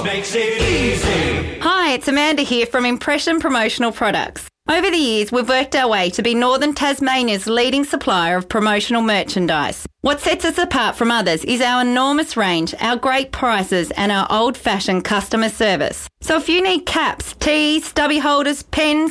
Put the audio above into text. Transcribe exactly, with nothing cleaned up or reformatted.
Makes it easy. Hi, it's Amanda here from Impression Promotional Products. Over the years, we've worked our way to be Northern Tasmania's leading supplier of promotional merchandise. What sets us apart from others is our enormous range, our great prices and our old-fashioned customer service. So if you need caps, tees, stubby holders, pens,